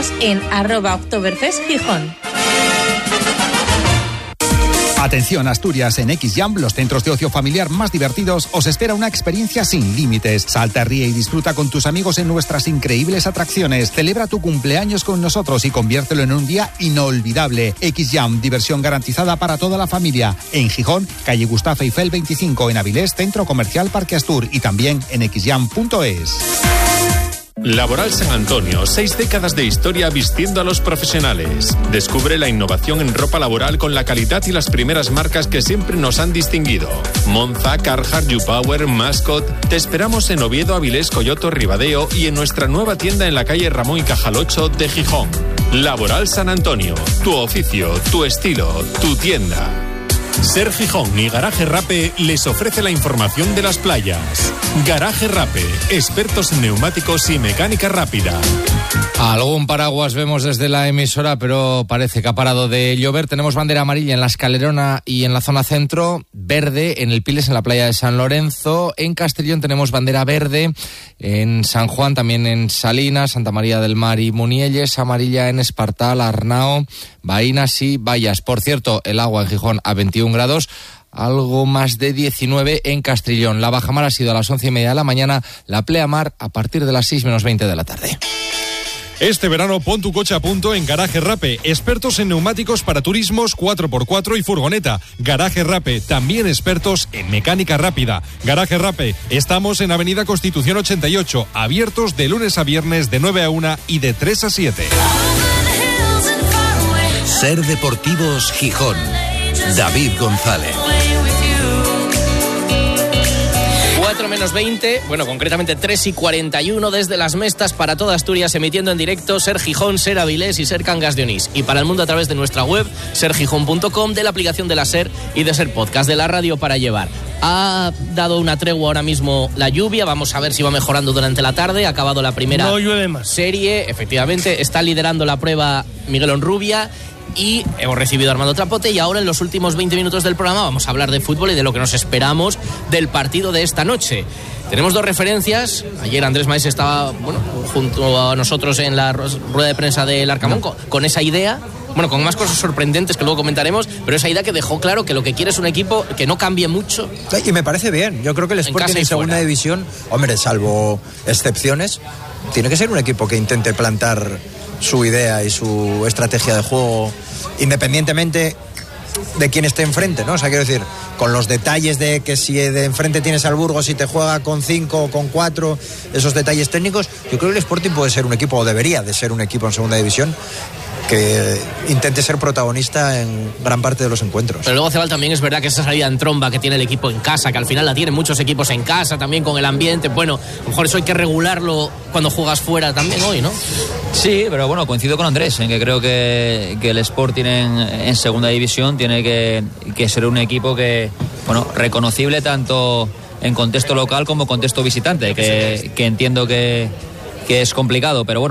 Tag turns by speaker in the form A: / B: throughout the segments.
A: Síguenos en @Oktoberfest-Gijón.
B: Atención Asturias, en XJam, los centros de ocio familiar más divertidos, os espera una experiencia sin límites. Salta, ríe y disfruta con tus amigos en nuestras increíbles atracciones. Celebra tu cumpleaños con nosotros y conviértelo en un día inolvidable. XJam, diversión garantizada para toda la familia. En Gijón, calle Gustavo Eiffel 25, en Avilés, Centro Comercial Parque Astur, y también en xjam.es.
C: Laboral San Antonio, 6 décadas de historia vistiendo a los profesionales. Descubre la innovación en ropa laboral con la calidad y las primeras marcas que siempre nos han distinguido. Monza, Carhartt, YouPower, Mascot. Te esperamos en Oviedo, Avilés, Coyoto, Ribadeo y en nuestra nueva tienda en la calle Ramón y Cajal 8 de Gijón. Laboral San Antonio, tu oficio, tu estilo, tu tienda. Ser Gijón y Garaje Rape les ofrece la información de las playas. Garaje Rape, expertos en neumáticos y mecánica rápida.
D: Algún paraguas vemos desde la emisora, pero parece que ha parado de llover. Tenemos bandera amarilla en la Escalerona y en la zona centro, verde en el Piles, en la playa de San Lorenzo. En Castellón tenemos bandera verde, en San Juan, también en Salinas, Santa María del Mar y Munielles, amarilla en Espartal, Arnao, Baínas y Vallas. Por cierto, el agua en Gijón a 21 grados, algo más de 19 en Castrillón. La bajamar ha sido a las 11:30 de la mañana, la pleamar a partir de las 6 menos 20 de la tarde.
E: Este verano pon tu coche a punto en Garaje Rape, expertos en neumáticos para turismos 4x4 y furgoneta. Garaje Rape, también expertos en mecánica rápida. Garaje Rape, estamos en Avenida Constitución 88, abiertos de lunes a viernes de 9 a 1 y de 3 a 7.
F: Ser Deportivos Gijón. David González.
G: 4 menos 20, bueno, concretamente 3 y 41 desde Las Mestas para toda Asturias, emitiendo en directo Ser Gijón, Ser Avilés y Ser Cangas de Onís. Y para el mundo a través de nuestra web, sergijón.com, de la aplicación de la Ser y de Ser Podcast, de la radio para llevar. Ha dado una tregua ahora mismo la lluvia, vamos a ver si va mejorando durante la tarde. Ha acabado la primera serie, efectivamente, está liderando la prueba Miguel Onrubia. Y hemos recibido a Armando Trapote, y ahora en los últimos 20 minutos del programa vamos a hablar de fútbol y de lo que nos esperamos del partido de esta noche. Tenemos dos referencias. Ayer Andrés Maese estaba junto a nosotros en la rueda de prensa del Arcamón con esa idea, con más cosas sorprendentes que luego comentaremos, pero esa idea que dejó claro que lo que quiere es un equipo que no cambie mucho.
H: Y me parece bien. Yo creo que el Sporting en segunda división, salvo excepciones, tiene que ser un equipo que intente plantar su idea y su estrategia de juego independientemente de quién esté enfrente, ¿no? O sea, quiero decir, con los detalles de que si de enfrente tienes al Burgos y te juega con 5 o con 4, esos detalles técnicos, yo creo que el Sporting puede ser un equipo, o debería de ser un equipo en segunda división, que intente ser protagonista en gran parte de los encuentros.
G: Pero luego, Cebal, también es verdad que esa salida en tromba que tiene el equipo en casa, que al final la tienen muchos equipos en casa, también con el ambiente, a lo mejor eso hay que regularlo cuando juegas fuera también hoy, ¿no?
I: Sí, pero coincido con Andrés en que creo que el Sporting en segunda división tiene que ser un equipo que, reconocible tanto en contexto local como contexto visitante, que entiendo que es complicado, pero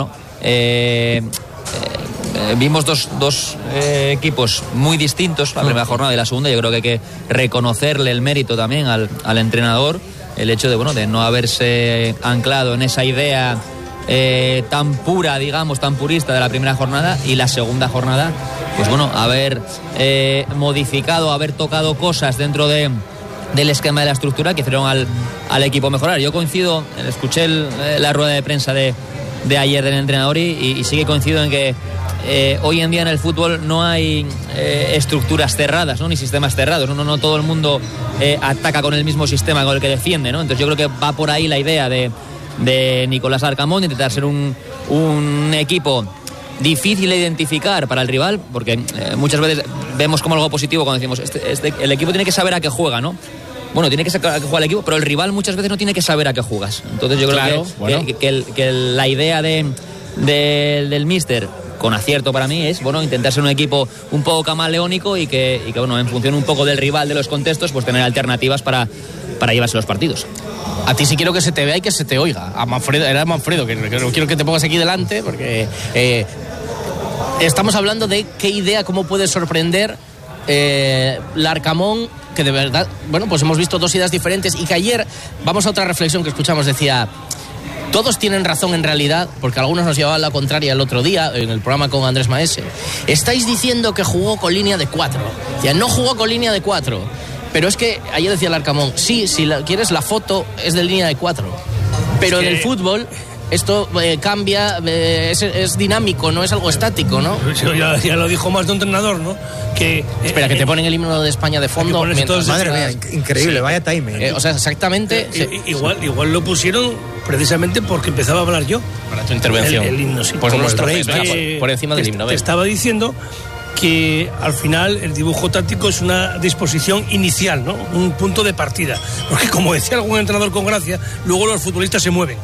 I: vimos dos equipos muy distintos, la primera jornada y la segunda. Yo creo que hay que reconocerle el mérito también al entrenador, el hecho de no haberse anclado en esa idea tan pura, tan purista de la primera jornada, y la segunda jornada, haber modificado, haber tocado cosas dentro del esquema de la estructura que hicieron al equipo mejorar. Yo coincido, escuché la rueda de prensa de ayer del entrenador y sí que coincido en que hoy en día en el fútbol no hay estructuras cerradas, ¿no? Ni sistemas cerrados. No todo el mundo ataca con el mismo sistema con el que defiende, ¿no? Entonces yo creo que va por ahí la idea de Nicolás Arcamón, de intentar ser un equipo difícil de identificar para el rival, porque muchas veces vemos como algo positivo cuando decimos el equipo tiene que saber a qué juega, ¿no? Tiene que saber a qué juega el equipo, pero el rival muchas veces no tiene que saber a qué juegas. Entonces yo creo que la idea del míster, con acierto para mí, es intentar ser un equipo un poco camaleónico y que en función un poco del rival, de los contextos, pues tener alternativas para llevarse los partidos.
G: A ti sí quiero que se te vea y que se te oiga. A Manfredo, que quiero que te pongas aquí delante, porque estamos hablando de qué idea, cómo puede sorprender Larcamón, que de verdad, pues hemos visto dos ideas diferentes, y que ayer, vamos a otra reflexión que escuchamos, decía: todos tienen razón en realidad, porque algunos nos llevaban la contraria el otro día en el programa con Andrés Maese. Estáis diciendo que jugó con línea de 4. Ya no jugó con línea de 4. Pero es que ayer decía el Arcamón, sí, si quieres la foto es de línea de 4. Pero en el fútbol esto cambia, es dinámico, no es algo estático, ¿no?
J: Ya lo dijo más de un entrenador, ¿no?
G: Espera, que te ponen el himno de España de fondo.
H: Madre mía, increíble, vaya timing.
G: O sea, exactamente.
J: Igual lo pusieron precisamente porque empezaba a hablar yo.
G: Para tu intervención.
J: El himno, sí.
G: Pues por encima del himno.
J: Te estaba diciendo que al final el dibujo táctico es una disposición inicial, ¿no? Un punto de partida. Porque como decía algún entrenador con gracia, luego los futbolistas se mueven.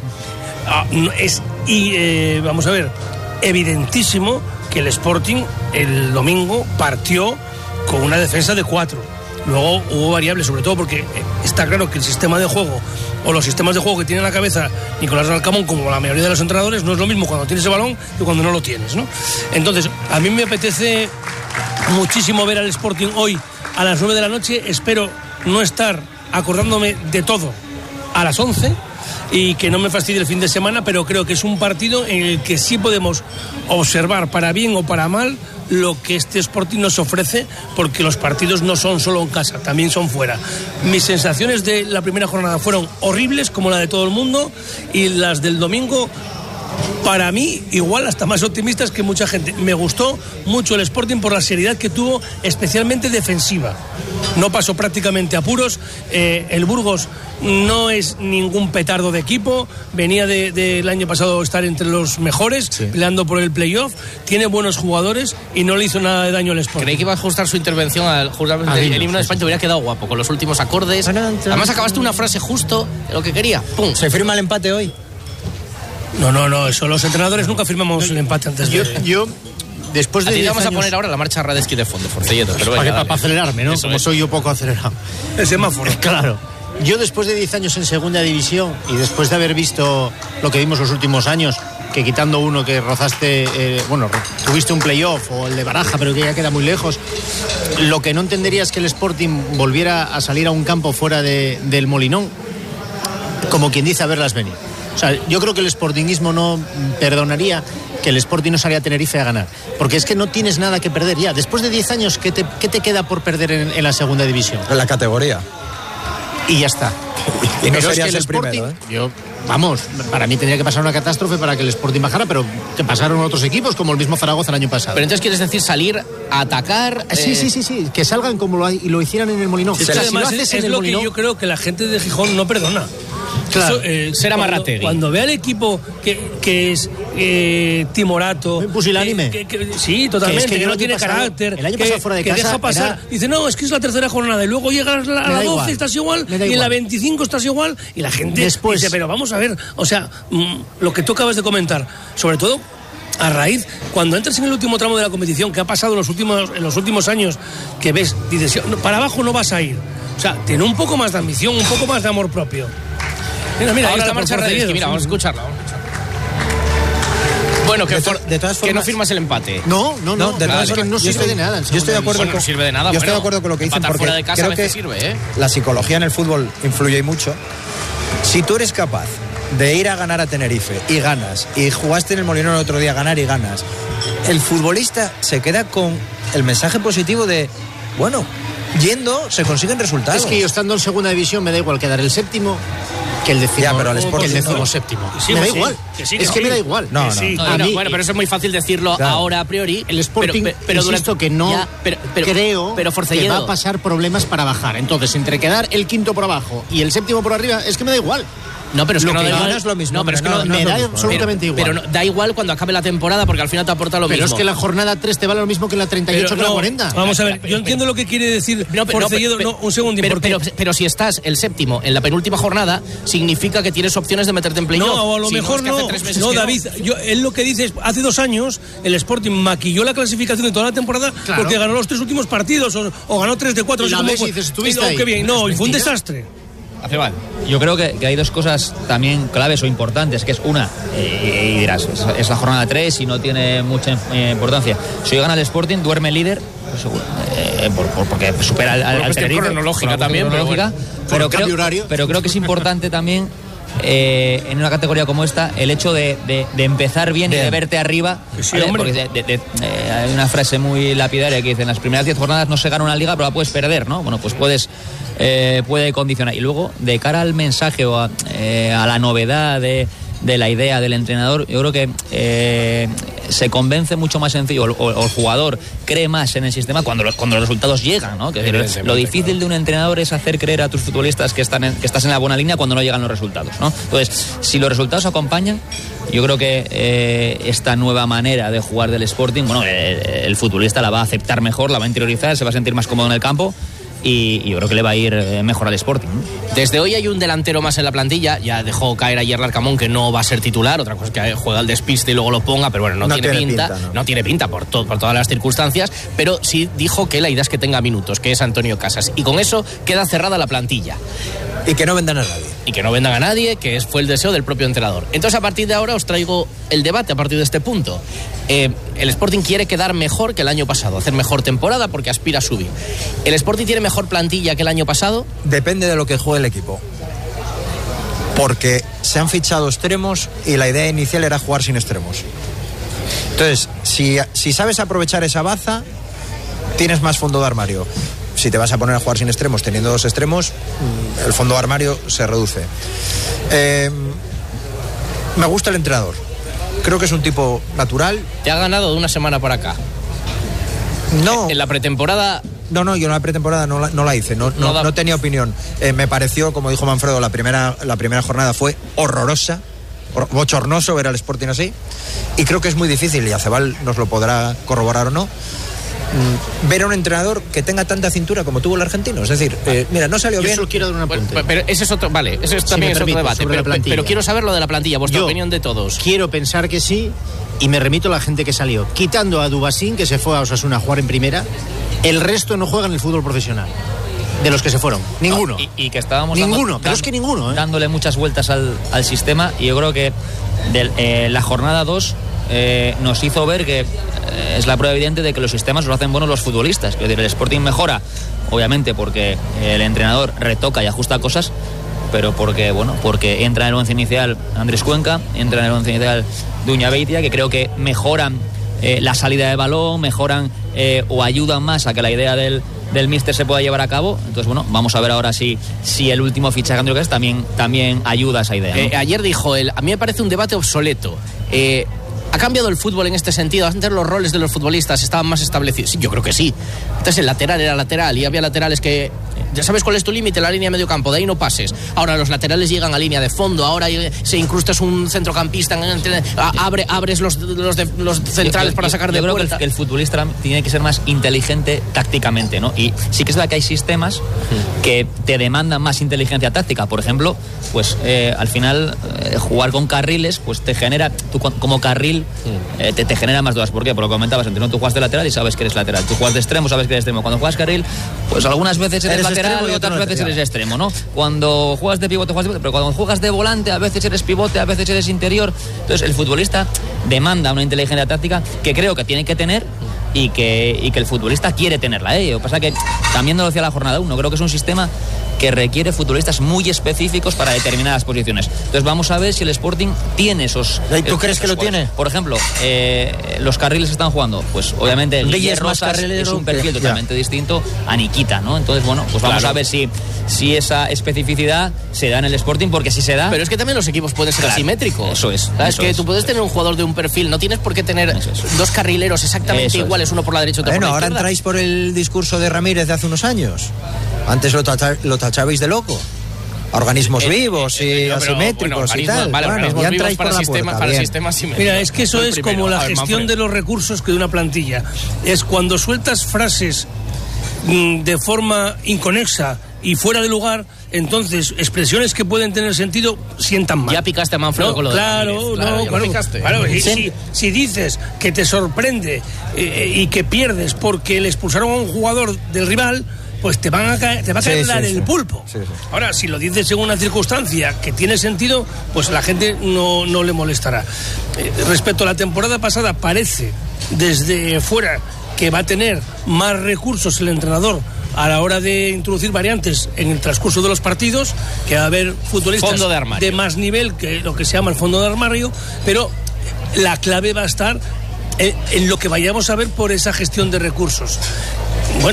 J: Vamos a ver, evidentísimo que el Sporting el domingo partió con una defensa de 4. Luego hubo variables, sobre todo porque está claro que el sistema de juego o los sistemas de juego que tiene en la cabeza Nicolás Alcamón, como la mayoría de los entrenadores, no es lo mismo cuando tienes el balón que cuando no lo tienes, ¿no? Entonces, a mí me apetece muchísimo ver al Sporting hoy a las 9 de la noche. Espero no estar acordándome de todo a las 11 y que no me fastidie el fin de semana, pero creo que es un partido en el que sí podemos observar, para bien o para mal, lo que este Sporting nos ofrece, porque los partidos no son solo en casa, también son fuera. Mis sensaciones de la primera jornada fueron horribles, como la de todo el mundo, y las del domingo, para mí, igual hasta más optimistas que mucha gente. Me gustó mucho el Sporting por la seriedad que tuvo, especialmente defensiva. No pasó prácticamente apuros. El Burgos no es ningún petardo de equipo. Venía del año pasado estar entre los mejores, sí, peleando por el playoff. Tiene buenos jugadores y no le hizo nada de daño al Sporting.
G: Creí que iba a ajustar su intervención el himno de España. Te hubiera quedado guapo con los últimos acordes. Además acabaste una frase justo de lo que quería. ¡Pum!
H: ¿Se firma el empate hoy?
J: No, eso los entrenadores nunca firmamos el empate antes de...
K: Yo después de 10 años...
G: vamos a poner ahora la marcha Radetzky de fondo, Forcelledo.
K: Para acelerarme, ¿no? Como soy yo poco acelerado.
J: El semáforo.
K: Claro. Yo después de 10 años en segunda división y después de haber visto lo que vimos los últimos años, que quitando uno que rozaste, tuviste un playoff o el de Baraja, pero que ya queda muy lejos, lo que no entendería es que el Sporting volviera a salir a un campo fuera del Molinón, como quien dice, a verlas venir. O sea, yo creo que el sportingismo no perdonaría que el Sporting no saliera a Tenerife a ganar, porque es que no tienes nada que perder ya. Después de 10 años, ¿qué te queda por perder en la segunda división?
H: En la categoría.
K: Y ya está.
H: Y no serías
K: es que el Sporting, primero, para mí tendría que pasar una catástrofe para que el Sporting bajara, pero que pasaron otros equipos, como el mismo Zaragoza el año pasado.
G: Pero entonces quieres decir salir a atacar...
K: Sí, que salgan como lo hicieran en el Molinón.
J: Sí, además es lo que yo creo que la gente de Gijón no perdona.
G: Claro, será Marrategui.
J: Cuando ve al equipo que es timorato,
K: pusilánime,
J: sí, totalmente, que no tiene carácter,
K: el año pasado fuera de
J: que
K: casa,
J: deja pasar, dice no, es que es la tercera jornada y luego llegas a la 12 estás igual y en la 25 estás igual y la gente
K: después
J: dice, pero vamos a ver, o sea, lo que tú acabas de comentar, sobre todo a raíz, cuando entras en el último tramo de la competición, que ha pasado en los últimos años, que ves, dices, para abajo no vas a ir, o sea, tiene un poco más de ambición, un poco más de amor propio. Mira, ahora la marcha Radetzky, mira, vamos a escucharla. Bueno, que no firmas el empate.
K: No, es que no sirve de nada.
H: Yo estoy de acuerdo
G: no sirve de nada.
H: Yo estoy de acuerdo con lo que dicen, porque
G: fuera de casa
H: creo que
G: sirve,
H: la psicología en el fútbol influye mucho. Si tú eres capaz de ir a ganar a Tenerife y ganas, y jugaste en el Molinón el otro día a ganar y ganas, el futbolista se queda con el mensaje positivo de, bueno, yendo se consiguen resultados.
K: Es que yo estando en segunda división me da igual quedar el séptimo que el decimoséptimo. Me da igual. Me da igual.
G: Bueno, pero eso es muy fácil decirlo ahora a priori.
K: El Sporting, pero insisto que no creo que va a pasar problemas para bajar. Entonces, entre quedar el quinto por abajo y el séptimo por arriba, es que me da igual.
G: No, pero es que no da igual.
H: Es lo mismo.
G: No, pero es que no
K: me da absolutamente igual.
G: Pero da igual cuando acabe la temporada, porque al final te aporta lo mismo.
K: Pero es que la jornada 3 te vale lo mismo que la 38 que la 40.
J: Vamos a ver, yo entiendo lo que quiere decir Forcelledo. Un segundo.
G: Pero si estás el séptimo en la penúltima jornada, significa que tienes opciones de meterte en playoff.
J: No, o a lo mejor no. No, David, él lo que dice es, hace 2 años el Sporting maquilló la clasificación de toda la temporada porque ganó los 3 últimos partidos o ganó 3 de 4.
K: Y la ves y dices, estuviste ahí.
J: Qué bien, no, y fue un desastre.
I: Yo creo que hay 2 cosas también claves o importantes, que es una, y dirás, es la jornada 3 y no tiene mucha importancia. Si hoy gana el Sporting, duerme líder, porque supera al Tenerife.
G: Cronológica también,
I: pero creo que es importante también en una categoría como esta, el hecho de empezar bien y de verte arriba,
J: sí,
I: ¿vale? Porque hay una frase muy lapidaria que dice: en las primeras 10 jornadas no se gana una liga, pero la puedes perder, ¿no? Bueno, pues puede condicionar. Y luego, de cara al mensaje o a la novedad de la idea del entrenador, yo creo que se convence mucho más sencillo, o el jugador cree más en el sistema cuando los resultados llegan, ¿no? Lo difícil de un entrenador es hacer creer a tus futbolistas que estás en la buena línea cuando no llegan los resultados, ¿no? Entonces, si los resultados acompañan, yo creo que esta nueva manera de jugar del Sporting, bueno, el futbolista la va a aceptar mejor, la va a interiorizar, se va a sentir más cómodo en el campo. Y yo creo que le va a ir mejor al Sporting, ¿no?
G: Desde hoy hay un delantero más en la plantilla. Ya dejó caer ayer Larcamón, que no va a ser titular. Otra cosa es que juega al despiste y luego lo ponga, pero bueno, no tiene pinta. No tiene pinta por todas las circunstancias. Pero sí dijo que la idea es que tenga minutos, que es Antonio Casas. Y con eso queda cerrada la plantilla.
H: Y que no vendan a nadie.
G: Y que no vendan a nadie, que fue el deseo del propio entrenador. Entonces, a partir de ahora os traigo el debate a partir de este punto. El Sporting quiere quedar mejor que el año pasado, hacer mejor temporada porque aspira a subir. ¿El Sporting tiene mejor plantilla que el año pasado?
H: Depende de lo que juegue el equipo. Porque se han fichado extremos y la idea inicial era jugar sin extremos. Entonces, si sabes aprovechar esa baza, tienes más fondo de armario. Si te vas a poner a jugar sin extremos, teniendo dos extremos, el fondo de armario se reduce. Me gusta el entrenador. Creo que es un tipo natural.
G: ¿Te ha ganado de una semana para acá?
H: No.
G: En la pretemporada...
H: No, yo en la pretemporada no la hice, no tenía opinión. Me pareció, como dijo Manfredo, la primera jornada fue horrorosa, bochornoso ver al Sporting así. Y creo que es muy difícil, y Acebal nos lo podrá corroborar o no, ver a un entrenador que tenga tanta cintura como tuvo el argentino. Es decir, mira, no salió bien.
K: Yo solo quiero dar un apunte.
G: Pero ese es otro, vale, ese es también es otro debate. Pero quiero saber lo de la plantilla, vuestra opinión de todos.
K: Quiero pensar que sí, y me remito a la gente que salió. Quitando a Dubasín, que se fue a Osasuna a jugar en primera, el resto no juega en el fútbol profesional. De los que se fueron, ninguno.
I: Y que estábamos
K: dándole
I: muchas vueltas al sistema, y yo creo que la jornada 2 nos hizo ver que es la prueba evidente de que los sistemas los hacen buenos los futbolistas. Es decir, el Sporting mejora, obviamente, porque el entrenador retoca y ajusta cosas, pero porque entra en el once inicial Andrés Cuenca, entra en el once inicial Duña Beitia, que creo que mejoran la salida de balón, mejoran o ayudan más a que la idea del míster se pueda llevar a cabo. Entonces, bueno, vamos a ver ahora si el último fichaje Andrés Cuenca también ayuda a esa idea, ¿no?
G: Ayer dijo él, a mí me parece un debate obsoleto. ¿Ha cambiado el fútbol en este sentido? Antes los roles de los futbolistas estaban más establecidos. Sí, yo creo que sí. Antes el lateral era lateral y había laterales que... Ya sabes cuál es tu límite, la línea de medio campo, de ahí no pases. Ahora los laterales llegan a línea de fondo, ahora se incrustas un centrocampista, abres los centrales para sacar de
I: puerta.
G: Yo creo
I: que el futbolista tiene que ser más inteligente tácticamente, ¿no? Y sí que es verdad que hay sistemas que te demandan más inteligencia táctica. Por ejemplo, pues al final jugar con carriles, pues te genera, tú como carril, te genera más dudas. ¿Por qué? Por lo que comentabas antes, ¿no? Tú juegas de lateral y sabes que eres lateral. Tú juegas de extremo, sabes que eres extremo. Cuando juegas carril, pues algunas veces eres lateral y otras veces eres extremo, ¿no? Cuando juegas de pivote, pero cuando juegas de volante, a veces eres pivote, a veces eres interior. Entonces el futbolista demanda una inteligencia táctica que creo que tiene que tener y que el futbolista quiere tenerla. Lo que pasa es que, también lo decía la jornada 1, creo que es un sistema que requiere futbolistas muy específicos para determinadas posiciones. Entonces vamos a ver si el Sporting tiene esos...
H: ¿Tú crees que lo tiene?
I: Por ejemplo, los carriles que están jugando, pues obviamente Guille Rosas es un perfil totalmente distinto a Nikita, ¿no? Entonces, bueno, pues vamos a ver si esa especificidad se da en el Sporting, porque si se da...
G: Pero es que también los equipos pueden ser asimétricos.
I: Eso es.
G: ¿Sabes? Que tú puedes tener un jugador de un perfil, no tienes por qué tener dos carrileros exactamente iguales, uno por la derecha y otro por la izquierda.
H: Ahora entráis por el discurso de Ramírez de hace unos años. Antes lo tachabais de loco. Organismos vivos y asimétricos y tal.
G: Vale, organismos vivos para sistemas simétricos.
J: Mira, es que eso es como la gestión de los recursos que de una plantilla. Es cuando sueltas frases de forma inconexa y fuera de lugar, entonces expresiones que pueden tener sentido sientan mal.
G: Ya picaste a Manfredo con lo de
J: picaste. Si dices que te sorprende y que pierdes porque le expulsaron a un jugador del rival, pues te va a caer el pulpo. Sí. Ahora, si lo dices en una circunstancia que tiene sentido, pues la gente no le molestará. Respecto a la temporada pasada, parece desde fuera que va a tener más recursos el entrenador a la hora de introducir variantes en el transcurso de los partidos, que va a haber futbolistas de más nivel que lo que se llama el fondo de armario, pero la clave va a estar en lo que vayamos a ver por esa gestión de recursos. Bueno,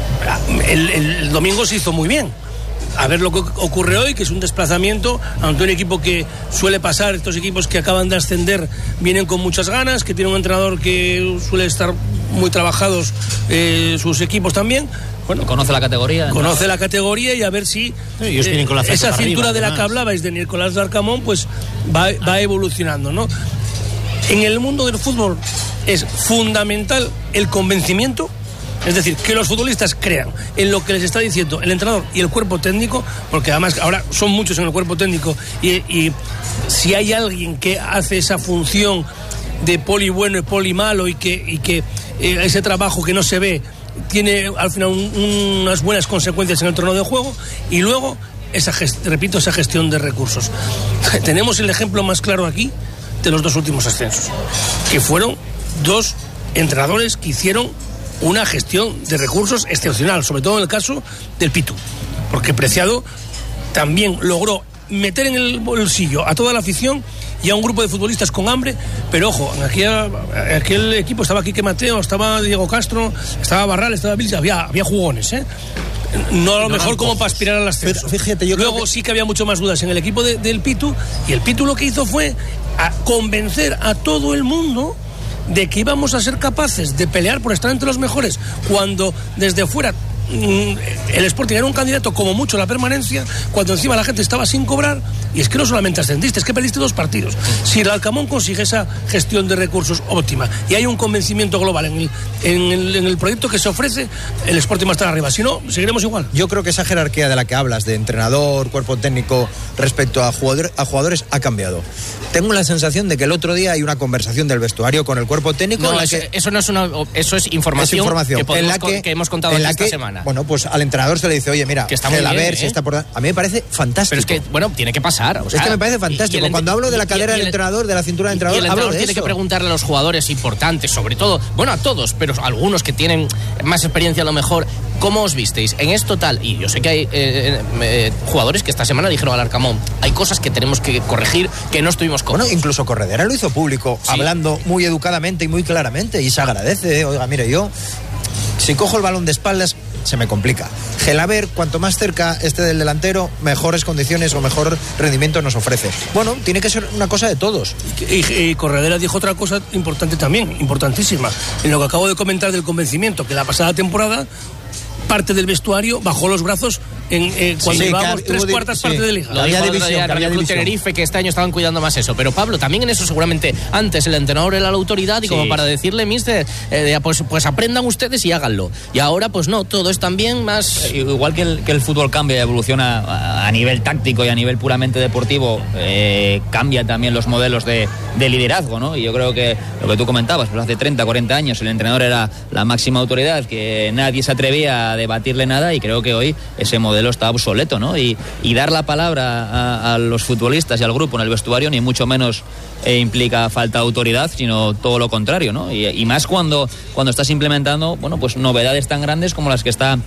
J: el domingo se hizo muy bien. A ver lo que ocurre hoy, que es un desplazamiento ante un equipo que suele pasar, estos equipos que acaban de ascender vienen con muchas ganas, que tiene un entrenador que suele estar muy trabajados, sus equipos también. Bueno,
I: conoce la categoría.
J: Conoce la categoría y a ver si
K: ellos vienen con la
J: esa cintura
K: arriba,
J: de la que hablabais de Nicolás Larcamón pues va evolucionando, ¿no? En el mundo del fútbol es fundamental el convencimiento. Es decir, que los futbolistas crean en lo que les está diciendo el entrenador y el cuerpo técnico, porque además ahora son muchos en el cuerpo técnico y si hay alguien que hace esa función de poli bueno y poli malo y que ese trabajo que no se ve tiene al final unas buenas consecuencias en el terreno de juego, y luego esa gestión de recursos. Tenemos el ejemplo más claro aquí de los 2 últimos ascensos, que fueron 2 entrenadores que hicieron una gestión de recursos excepcional, sobre todo en el caso del Pitu, porque Preciado también logró meter en el bolsillo a toda la afición y a un grupo de futbolistas con hambre, pero ojo, en aquel equipo estaba Quique Mateo, estaba Diego Castro, estaba Barral, estaba Bills, había jugones, no a lo mejor como para aspirar al ascenso.
H: Fíjate,
J: luego sí que había mucho más dudas en el equipo del Pitu, y el Pitu lo que hizo fue convencer a todo el mundo de que íbamos a ser capaces de pelear por estar entre los mejores, cuando desde fuera el Sporting era un candidato como mucho a la permanencia, cuando encima la gente estaba sin cobrar. Y es que no solamente ascendiste, es que perdiste 2 partidos. Si el Alcamón consigue esa gestión de recursos óptima y hay un convencimiento global en el proyecto que se ofrece, el Sporting va a estar arriba. Si no, seguiremos igual.
H: Yo creo que esa jerarquía de la que hablas, de entrenador, cuerpo técnico, respecto a jugadores, ha cambiado. Tengo la sensación de que el otro día hay una conversación del vestuario con el cuerpo técnico.
G: No, eso es información que hemos contado esta semana.
H: Bueno, pues al entrenador se le dice, oye, mira,
G: que está muy bien,
H: a ver si está por... A mí me parece fantástico.
G: Pero es que, bueno, tiene que pasar. O sea,
H: es que me parece fantástico. Cuando hablo de la cadera del entrenador, de la cintura del entrenador,
G: el
H: hablo
G: entrenador
H: de
G: tiene
H: eso.
G: que preguntarle a los jugadores importantes, sobre todo, bueno, a todos, pero a algunos que tienen más experiencia a lo mejor, ¿cómo os visteis en esto tal? Y yo sé que hay jugadores que esta semana dijeron al Arcamón, hay cosas que tenemos que corregir, que no estuvimos cómodos.
H: Bueno, incluso Corredera lo hizo público, sí, hablando muy educadamente y muy claramente, y se agradece. Oiga, mire, yo, si cojo el balón de espaldas, se me complica. Gelaber, cuanto más cerca esté del delantero, mejores condiciones o mejor rendimiento nos ofrece. Bueno, tiene que ser una cosa de todos.
J: Y Corredera dijo otra cosa importante también, importantísima, en lo que acabo de comentar del convencimiento, que la pasada temporada parte del vestuario bajó los brazos cuando llevábamos 3/4 partes de liga.
G: Lo dijo el Club Tenerife, que este año estaban cuidando más eso. Pero Pablo, también en eso seguramente antes el entrenador era la autoridad y como para decirle, mister, pues aprendan ustedes y háganlo. Y ahora pues no, todo es también más...
I: Igual que el fútbol cambia y evoluciona a nivel táctico y a nivel puramente deportivo, cambia también los modelos de liderazgo, ¿no? Y yo creo que lo que tú comentabas, pues hace 30, 40 años el entrenador era la máxima autoridad, que nadie se atrevía a debatirle nada, y creo que hoy ese modelo está obsoleto, ¿no? Y dar la palabra a los futbolistas y al grupo en el vestuario ni mucho menos implica falta de autoridad, sino todo lo contrario, ¿no? Y más cuando estás implementando, bueno, pues novedades tan grandes como las que está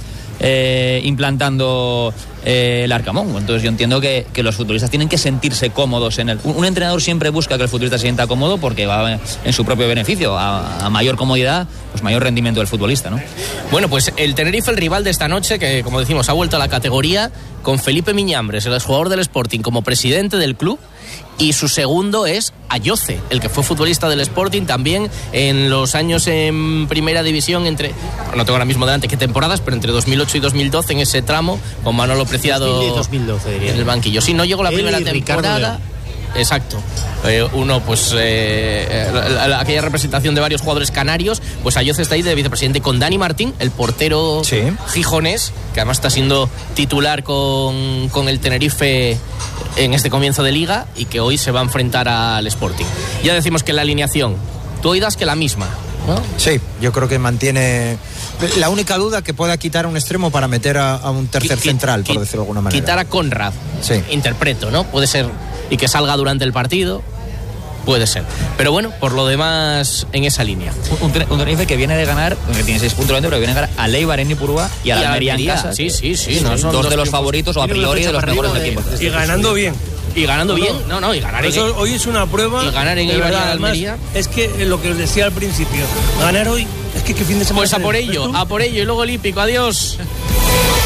I: implantando el Arcamón. Entonces yo entiendo que los futbolistas tienen que sentirse cómodos en un entrenador siempre busca que el futbolista se sienta cómodo porque va en su propio beneficio. A mayor comodidad, pues mayor rendimiento del futbolista, ¿no?
G: Bueno, pues el Tenerife, el rival de esta noche, que como decimos ha vuelto a la categoría, con Felipe Miñambres, el exjugador del Sporting, como presidente del club, y su segundo es Ayoce, el que fue futbolista del Sporting también en los años en primera división, no tengo ahora mismo delante qué temporadas, pero entre 2008 y 2012, en ese tramo, con Manolo Preciado
K: 2012, diría.
G: En el banquillo. Sí, no llegó la primera temporada. Exacto. Uno, pues aquella representación de varios jugadores canarios, pues Ayoce está ahí de vicepresidente con Dani Martín, el portero gijonés, que además está siendo titular con el Tenerife en este comienzo de liga y que hoy se va a enfrentar al Sporting. Ya decimos que la alineación, tú oídas que la misma, ¿no?
H: Sí, yo creo que mantiene la única duda que pueda quitar a un extremo para meter a un tercer central, por decirlo de alguna manera.
G: Quitar a Conrad, interpreto, ¿no? Puede ser, y que salga durante el partido. puede ser. Pero bueno, por lo demás, en esa línea.
I: Un Tenerife que viene de ganar, que tiene 6 puntos, pero viene de ganar a Eibar en Ipurúa y a la Almería en casa.
G: Sí.
I: No son dos de los favoritos o a priori de los mejores equipos.
J: Y ganando bien.
G: Y ganando bien, y ganar en
J: eso, hoy es una prueba.
G: Y ganar en Eibar y Almería.
J: Es que lo que os decía al principio, ganar hoy, es que fin de semana.
G: Pues a por ello, y luego el hípico, adiós.